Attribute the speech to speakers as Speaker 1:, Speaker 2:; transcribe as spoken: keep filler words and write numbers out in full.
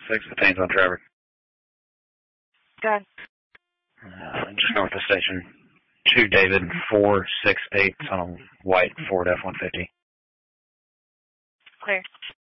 Speaker 1: six, detains on Trevor.
Speaker 2: Good.
Speaker 1: Uh, just north of station. two David, four six eight on a white Ford F one fifty.
Speaker 2: Clear.